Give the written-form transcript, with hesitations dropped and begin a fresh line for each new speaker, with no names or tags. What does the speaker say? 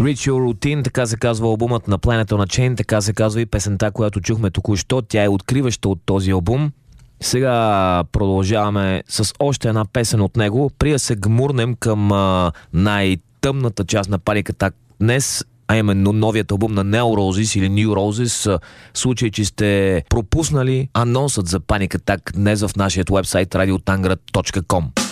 Ritual Routine, така се казва албумът на Planet on a Chain, така се казва и песента, която чухме току-що. Тя е откриваща от този албум. Сега продължаваме с още една песен от него. При да се гмурнем към най-тъмната част на Panic Attack днес, а именно новият албум на Neo Roses или New Roses. В случай, че сте пропуснали анонсът за Panic Attack днес в нашия уебсайт radiotangrat.com.